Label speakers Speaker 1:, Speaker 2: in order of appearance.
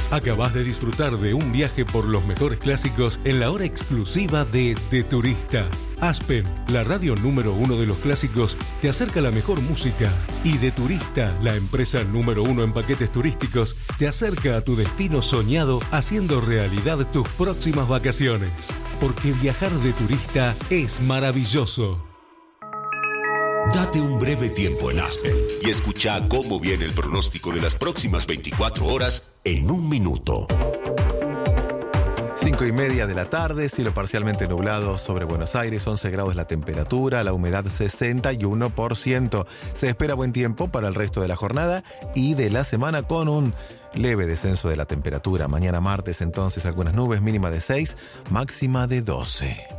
Speaker 1: Acabás de disfrutar de un viaje por los mejores clásicos en la hora exclusiva de Turista. Aspen, la radio número 1 de los clásicos, te acerca la mejor música. Y De Turista, la empresa número 1 en paquetes turísticos, te acerca a tu destino soñado, haciendo realidad tus próximas vacaciones. Porque viajar de turista es maravilloso.
Speaker 2: Date un breve tiempo en Aspen y escucha cómo viene el pronóstico de las próximas 24 horas en un minuto.
Speaker 3: 5:30 de la tarde, cielo parcialmente nublado sobre Buenos Aires, 11 grados la temperatura, la humedad 61%. Se espera buen tiempo para el resto de la jornada y de la semana con un leve descenso de la temperatura. Mañana martes entonces algunas nubes, mínima de 6, máxima de 12.